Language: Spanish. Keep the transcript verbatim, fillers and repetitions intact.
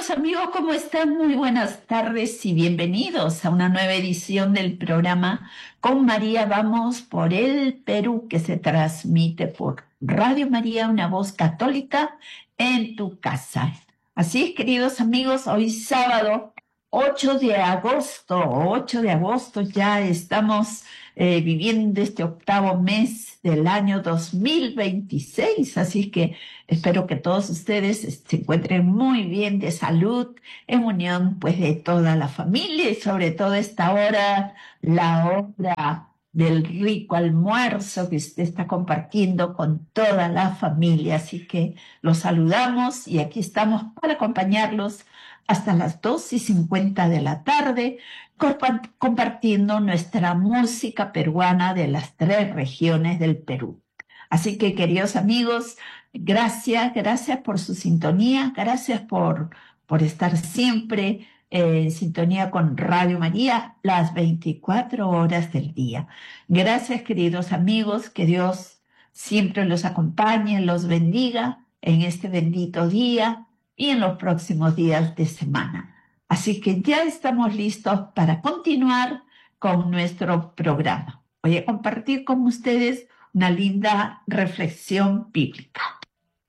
queridos amigos, ¿cómo están? Muy buenas tardes y bienvenidos a una nueva edición del programa Con María Vamos por el Perú, que se transmite por Radio María, una voz católica en tu casa. Así es, queridos amigos, hoy sábado ocho de agosto, ocho de agosto ya estamos eh, viviendo este octavo mes del año dos mil veintiséis, así que espero que todos ustedes se encuentren muy bien de salud, en unión pues de toda la familia y sobre todo esta hora, la hora del rico almuerzo que usted está compartiendo con toda la familia. Así que los saludamos y aquí estamos para acompañarlos hasta las dos y cincuenta de la tarde, compartiendo nuestra música peruana de las tres regiones del Perú. Así que, queridos amigos, gracias, gracias por su sintonía, gracias por, por estar siempre eh, en sintonía con Radio María las veinticuatro horas del día. Gracias, queridos amigos, que Dios siempre los acompañe, los bendiga en este bendito día y en los próximos días de semana. Así que ya estamos listos para continuar con nuestro programa. Voy a compartir con ustedes una linda reflexión bíblica.